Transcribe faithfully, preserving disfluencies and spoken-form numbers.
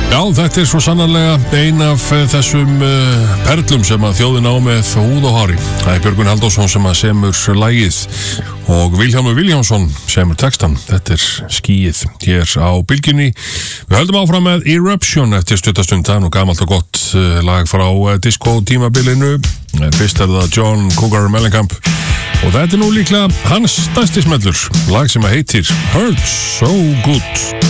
Já, þetta er svo sannarlega ein af þessum uh, perlum sem að þjóðin á með húð og hári. Það er Björgvin Halldórsson sem að semur lagið og Vilhjálmur Vilhjálmsson semur textan. Þetta er skýið hér á Bylgjunni. Við höldum áfram með Eruption eftir stuttastund. Það er nú gamalt og gott uh, lag frá uh, disco tímabilinu. Fyrst er það John Cougar Mellencamp og þetta er nú líklega hans stærsti smellur. Lag sem að heitir Hurt So Good.